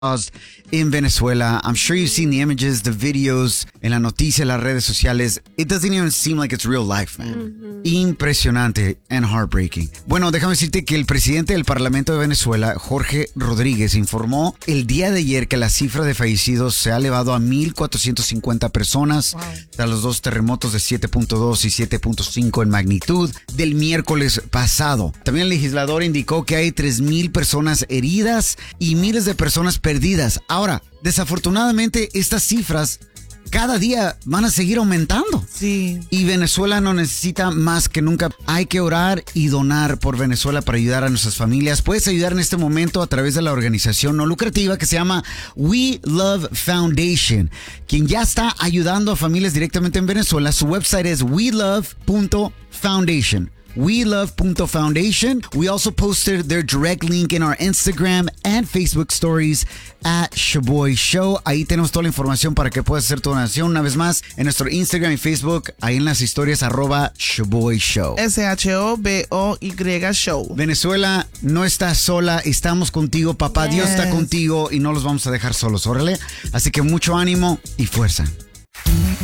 in Venezuela. I'm sure you've seen the images, the videos, en la noticia, en las redes sociales. It doesn't even seem like it's real life, man. Impresionante and heartbreaking. Bueno, déjame decirte que el presidente del Parlamento de Venezuela, Jorge Rodríguez, informó el día de ayer que la cifra de fallecidos se ha elevado a 1,450 personas tras los dos terremotos de 7.2 y 7.5 en magnitud del miércoles pasado. También el legislador indicó que hay 3,000 personas heridas y miles de personas perdidas. Ahora, desafortunadamente, estas cifras cada día van a seguir aumentando. Sí. Y Venezuela no necesita más que nunca. Hay que orar y donar por Venezuela para ayudar a nuestras familias. Puedes ayudar en este momento a través de la organización no lucrativa que se llama We Love Foundation, quien ya está ayudando a familias directamente en Venezuela. Su website es welove.foundation. welove.foundation. We also posted their direct link in our Instagram and Facebook stories at Shoboy Show. Ahí tenemos toda la información para que puedas hacer tu donación. Una vez más, en nuestro Instagram y Facebook, ahí en las historias, @Shoboy Show. SHOBOY Show. Venezuela no está sola, estamos contigo, papá. Dios está contigo y no los vamos a dejar solos, órale. Así que mucho ánimo y fuerza.